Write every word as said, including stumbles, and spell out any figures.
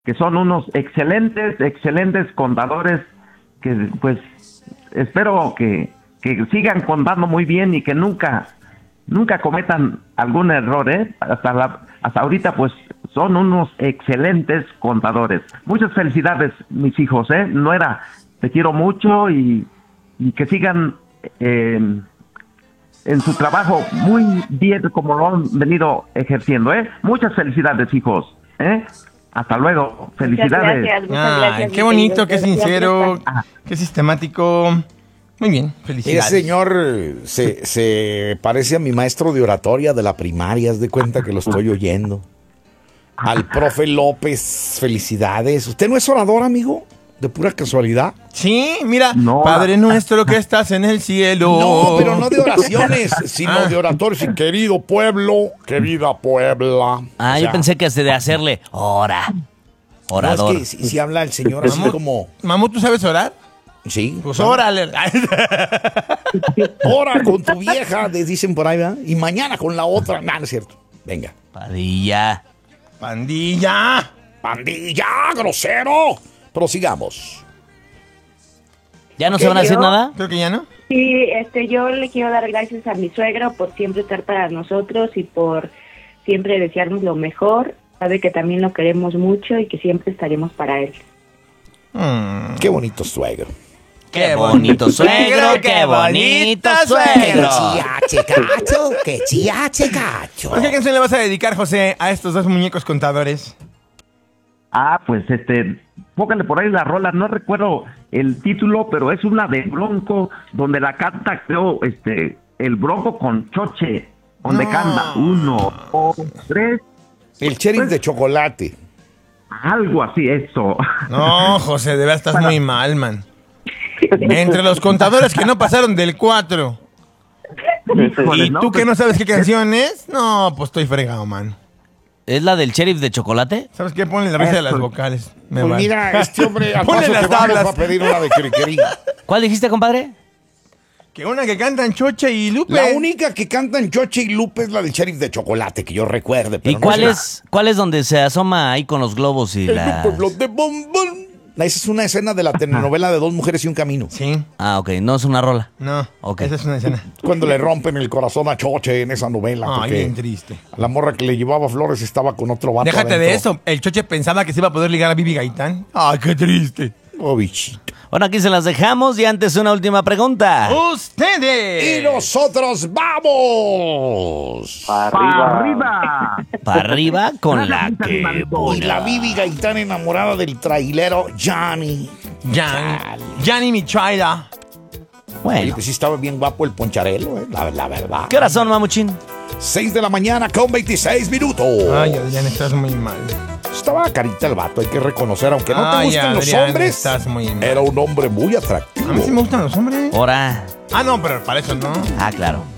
que son unos excelentes, excelentes contadores, que pues espero que, que sigan contando muy bien y que nunca, nunca cometan algún error, ¿eh? Hasta la, hasta ahorita pues son unos excelentes contadores. Muchas felicidades, mis hijos, ¿eh? Nuera, te quiero mucho y, y que sigan eh, en su trabajo muy bien como lo han venido ejerciendo, ¿eh? Muchas felicidades, hijos, ¿eh? Hasta luego, felicidades. Muchas gracias, muchas Ay, gracias, qué bonito, qué gracias, sincero, gracias. qué sistemático. Muy bien, felicidades. Ese señor se, se parece a mi maestro de oratoria de la primaria, haz de cuenta que lo estoy oyendo. Al profe López, felicidades. ¿Usted no es orador, amigo? ¿De pura casualidad? Sí, mira, No. Padre nuestro que estás en el cielo. No, pero no de oraciones, sino Ah. de oratorios. Y querido pueblo, querida Puebla. Ah, O yo sea, pensé que hasta de hacerle ora. no, Orador. es que si, si habla el señor así Mamut, como... Mamut, ¿tú sabes orar? Sí. Pues órale. Ora con tu vieja, les dicen por ahí, ¿verdad? Y mañana con la otra. No, no es cierto. Venga. Padilla. Pandilla. ¡Pandilla, grosero! Prosigamos. ¿Ya no se van a decir yo? nada? Creo que ya no. Sí, este, yo le quiero dar gracias a mi suegro por siempre estar para nosotros y por siempre desearnos lo mejor. Sabe que también lo queremos mucho y que siempre estaremos para él. Mm. Qué bonito suegro. Qué bonito suegro, qué bonito suegro. chiache cacho, que chiache cacho. ¿Por qué canción le vas a dedicar, José, a estos dos muñecos contadores? Ah, pues este, póngale por ahí la rola, no recuerdo el título, pero es una de Bronco, donde la canta, creo, este, el Bronco con Choche, donde No. canta uno, dos, tres, El sheriff de chocolate. algo así, eso. No, José, de verdad estás muy mal, man. Entre los contadores que no pasaron del cuatro. Híjole, ¿Y no, tú que pues, no sabes qué canción es? No, pues estoy fregado, man. ¿Es la del sheriff de chocolate? ¿Sabes qué? Ponle la risa de las Eso. vocales. Me Pues vale. mira, este hombre al Ponle paso las que vamos tablas. va a pedir una de criquerí. ¿Cuál dijiste, compadre? Que una que cantan Chocha y Lupe. La única que cantan Choche y Lupe es la del sheriff de chocolate, que yo recuerde. Pero ¿Y no cuál sé. es, cuál es donde se asoma ahí con los globos y El la... pueblo de Bombón. Esa es una escena de la telenovela de Dos Mujeres y un Camino. Sí. Ah, ok, no es una rola. No. Ok. Esa es una escena. Cuando le rompen el corazón a Choche en esa novela. Ay, porque bien triste. la morra que le llevaba flores estaba con otro vato Déjate adentro. de eso. El Choche pensaba que se iba a poder ligar a Bibi Gaitán. Ay, qué triste. Oh, bichito. Bueno, aquí se las dejamos y antes una última pregunta. ¡Ustedes! Y nosotros vamos. ¡para arriba! Para arriba con la Gracias, que animalito. Y la Bibi Gaitán enamorada del trailero Johnny. Gianni. Gianni Michaela. Oye, Bueno, pues sí estaba bien guapo el poncharelo, eh, la, la verdad. ¿qué horas son, mamuchín? seis de la mañana con veintiséis minutos. Ay, Adrián, estás muy mal. Estaba carita el vato, hay que reconocer, aunque no te Ay, gusten los Adrián, hombres, estás muy mal. era un hombre muy A atractivo. mí sí me gustan los hombres. Hora. Ah, no, pero para eso no. Ah, claro.